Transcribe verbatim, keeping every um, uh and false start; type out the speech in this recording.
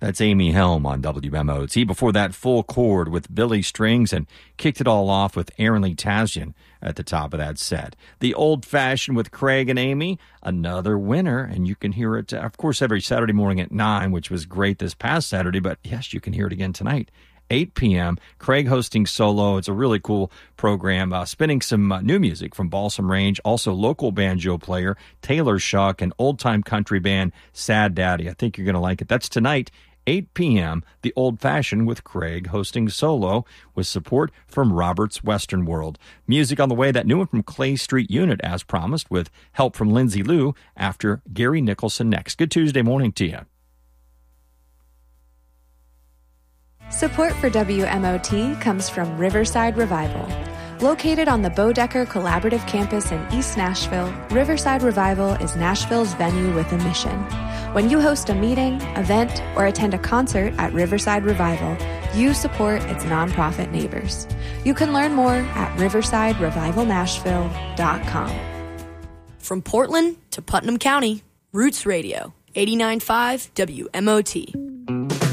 That's Amy Helm on W M O T. Before that, Full Chord with Billy Strings, and kicked it all off with Aaron Lee Tasjan at the top of that set. The Old Fashioned with Craig and Amy, another winner, and you can hear it, of course, every Saturday morning at nine, which was great this past Saturday, but yes, you can hear it again tonight. eight p.m. Craig hosting solo. It's a really cool program, uh, spinning some uh, new music from Balsam Range, also local banjo player Taylor Shuck, and old-time country band Sad Daddy. I think you're going to like it. That's tonight, eight p.m., The Old Fashioned with Craig hosting solo with support from Robert's Western World. Music on the way, that new one from Clay Street Unit, as promised, with help from Lindsay Lou after Gary Nicholson next. Good Tuesday morning to you. Support for W M O T comes from Riverside Revival. Located on the Bodecker Collaborative Campus in East Nashville, Riverside Revival is Nashville's venue with a mission. When you host a meeting, event, or attend a concert at Riverside Revival, you support its nonprofit neighbors. You can learn more at riverside revival nashville dot com. From Portland to Putnam County, Roots Radio, eighty-nine point five W M O T.